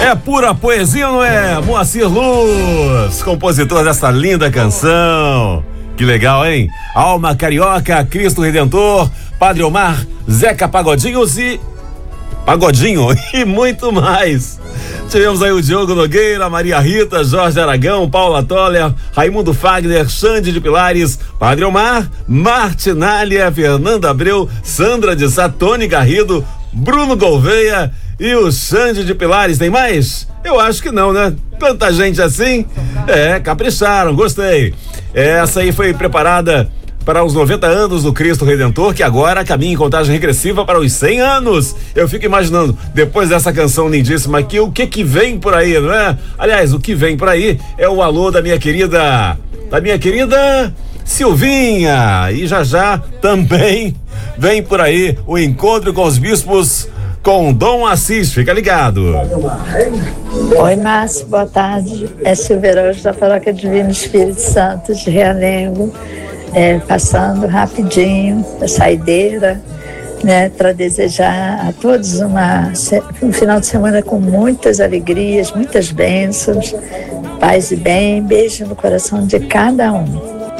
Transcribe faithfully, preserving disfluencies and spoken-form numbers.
É pura poesia, não é? Moacir Luz, compositor dessa linda canção. Que legal, hein? Alma Carioca, Cristo Redentor, Padre Omar, Zeca Pagodinhos e... Pagodinho e muito mais. Tivemos aí o Diogo Nogueira, Maria Rita, Jorge Aragão, Paula Toller, Raimundo Fagner, Xande de Pilares, Padre Omar, Martinália, Fernanda Abreu, Sandra de Sá, Tony Garrido, Bruno Gouveia e o Xande de Pilares. Tem mais? Eu acho que não, né? Tanta gente assim. É, capricharam, gostei. Essa aí foi preparada para os noventa anos do Cristo Redentor, que agora caminha em contagem regressiva para os cem anos. Eu fico imaginando, depois dessa canção lindíssima aqui, o que que vem por aí, não é? Aliás, o que vem por aí é o alô da minha querida, da minha querida Silvinha. E já já também vem por aí o encontro com os bispos com Dom Assis. Fica ligado. Oi, Márcio, boa tarde. É Silveira da Paróquia Divino Espírito Santo de Realengo. É, passando rapidinho a saideira, né, para desejar a todos uma, um final de semana com muitas alegrias, muitas bênçãos, paz e bem, beijo no coração de cada um.